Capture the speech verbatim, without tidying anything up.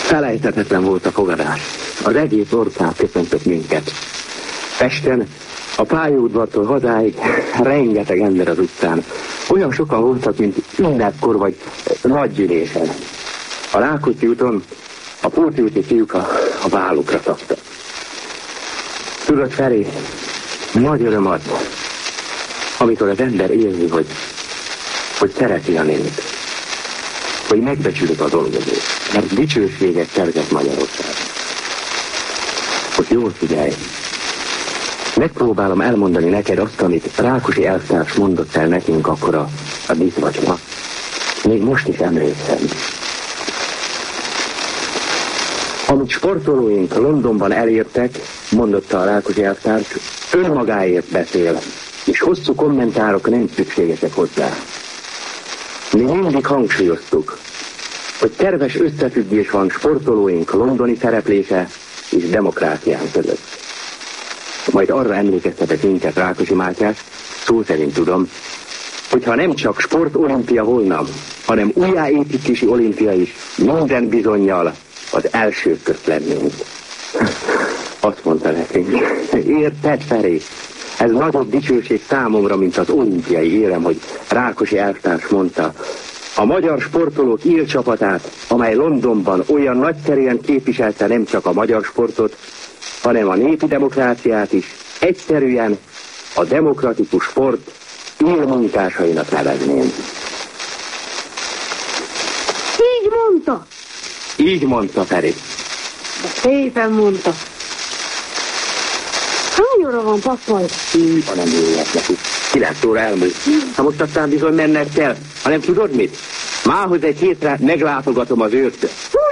Felejthetetlen volt a fogadás. Az egész ország köszöntött minket. Pesten, a pályaudvartól hazáig rengeteg ember az utcán. Olyan sokan voltak, mint ünnepkor vagy nagygyűlésen. A Rákóczi úton a Póti úti fiúk a, a vállukra szaktak. Tudod, Feri, nagy öröm az, amikor az ember érzi, hogy, hogy szereti a nép, hogy megbecsülik a dolgozót, mert dicsőséget szerzett Magyarország. Hogy jól figyelj, megpróbálom elmondani neked azt, amit Rákosi elvtárs mondott el nekünk akkor a, a díszvacsma. Még most is emlékszem. Amit sportolóink Londonban elértek, mondotta a Rákosi elvtárs, önmagáért beszél, és hosszú kommentárok nem szükségesek hozzá. Mi mindig hangsúlyoztuk, hogy terves összefüggés van sportolóink londoni szereplése és demokrácián között. Majd arra emlékeztetek minket Rákosi Mátyás, szó szerint tudom, hogyha nem csak sportolimpia volna, hanem újjáépítési olimpia is minden bizonnyal az első közt lennénk. Azt mondta nekünk, érted, Feri? Ez nagyobb dicsőség számomra, mint az olimpiai érem, hogy Rákosi elvtárs mondta, a magyar sportolók élcsapatát, amely Londonban olyan nagyszerűen képviselte nem csak a magyar sportot, hanem a népi demokráciát is, egyszerűen a demokratikus sport élmunkásainak nevezném. Így mondta? Így mondta, Feri. De szépen mondta. Hány óra van, pappaj? Így van, nem jöjjek neki. Kilenc óra elmúlt. Ha most aztán bizony mennek kell. Ha nem tudod mit? Mához egy hétre meglátogatom az őrt.